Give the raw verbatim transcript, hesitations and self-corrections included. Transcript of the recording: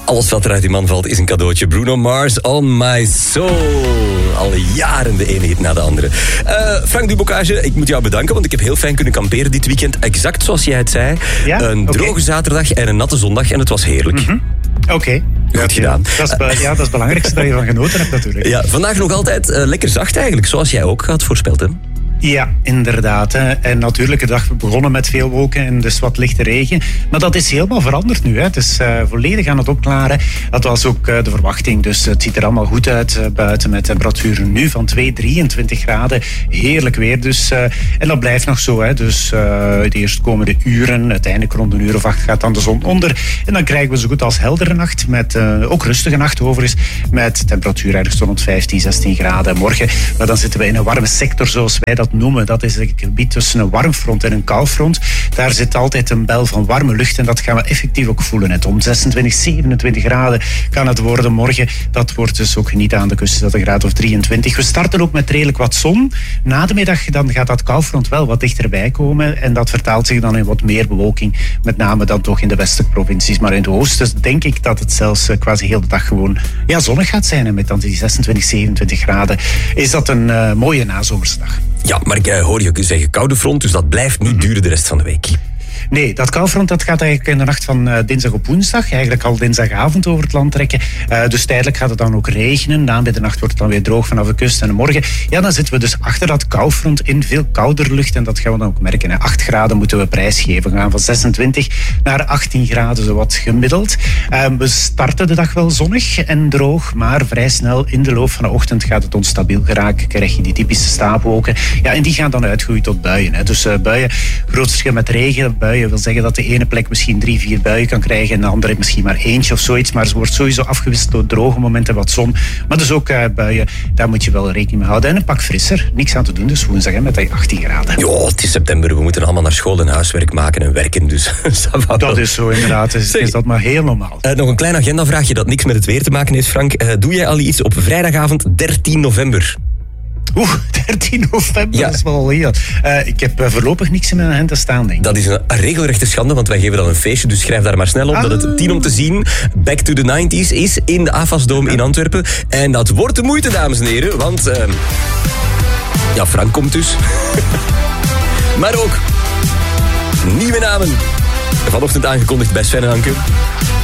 Alles wat er uit die man valt is een cadeautje. Bruno Mars, On My Soul. Al jaren de ene hit na de andere. Uh, Frank Dubocage, ik moet jou bedanken, want ik heb heel fijn kunnen kamperen dit weekend. Exact zoals jij het zei. Ja? Een droge okay. zaterdag en een natte zondag en het was heerlijk. Mm-hmm. Oké. Okay. Goed gedaan. Dat is, be- ja, dat is het belangrijkste dat je van genoten hebt natuurlijk. Ja, vandaag nog altijd uh, lekker zacht eigenlijk, zoals jij ook had voorspeld, hè? Ja, inderdaad. Hè. En natuurlijk, de dag begonnen met veel wolken en dus wat lichte regen. Maar dat is helemaal veranderd nu. Hè. Het is uh, volledig aan het opklaren. Dat was ook uh, de verwachting. Dus het ziet er allemaal goed uit uh, buiten met temperaturen nu van twee, drieëntwintig graden. Heerlijk weer dus. Uh, en dat blijft nog zo. Hè. Dus uh, de eerstkomende uren, uiteindelijk rond een uur of acht gaat dan de zon onder. En dan krijgen we zo goed als heldere nacht. Met uh, ook rustige nacht overigens. Met temperatuur ergens rond vijftien, zestien graden. Morgen, maar dan zitten we in een warme sector zoals wij dat noemen. Dat is het gebied tussen een warmfront en een koufront. Daar zit altijd een bel van warme lucht en dat gaan we effectief ook voelen. Het om zesentwintig, zevenentwintig graden kan het worden morgen. Dat wordt dus ook niet aan de kust, dat een graad of drieëntwintig. We starten ook met redelijk wat zon. Na de middag dan gaat dat koufront wel wat dichterbij komen en dat vertaalt zich dan in wat meer bewolking. Met name dan toch in de westelijke provincies. Maar in de oosten denk ik dat het zelfs quasi heel de dag gewoon ja, zonnig gaat zijn. En met dan die zesentwintig, zevenentwintig graden is dat een uh, mooie nazomerse dag. Ja, maar ik uh, hoor je zeggen koude front, dus dat blijft niet duren de rest van de week. Nee, dat koufront dat gaat eigenlijk in de nacht van uh, dinsdag op woensdag, eigenlijk al dinsdagavond over het land trekken. Uh, dus tijdelijk gaat het dan ook regenen. Na bij de nacht wordt het dan weer droog vanaf de kust. En morgen, ja, dan zitten we dus achter dat koufront in veel kouder lucht. En dat gaan we dan ook merken. Hè. acht graden moeten we prijsgeven. We gaan van zesentwintig naar achttien graden, zo wat gemiddeld. Uh, we starten de dag wel zonnig en droog, maar vrij snel in de loop van de ochtend gaat het onstabiel geraken. Krijg je die typische stapelwolken. Ja, en die gaan dan uitgroeien tot buien. Hè. Dus uh, buien, groot verschil met regen, buien wil zeggen dat de ene plek misschien drie, vier buien kan krijgen en de andere misschien maar eentje of zoiets. Maar ze wordt sowieso afgewisseld door droge momenten, wat zon. Maar dus ook uh, buien, daar moet je wel rekening mee houden. En een pak frisser, niks aan te doen, dus woensdag hè, met die achttien graden. Ja, het is september, we moeten allemaal naar school en huiswerk maken en werken, dus dat is zo inderdaad, is, is dat maar heel normaal. Uh, nog een klein agendavraagje dat niks met het weer te maken heeft, Frank. Uh, doe jij al iets op vrijdagavond dertien november? Oeh, dertien november, ja. Dat is wel heel. Uh, ik heb uh, voorlopig niks in mijn agenda staan, denk ik. Dat is een regelrechte schande, want wij geven dan een feestje, dus schrijf daar maar snel op. Ah. Dat het tien om te zien, Back to the nineties, is in de A F A S-dome in Antwerpen. En dat wordt de moeite, dames en heren, want... Uh, ja, Frank komt dus. Maar ook nieuwe namen. Vanochtend aangekondigd bij Sven en Anke.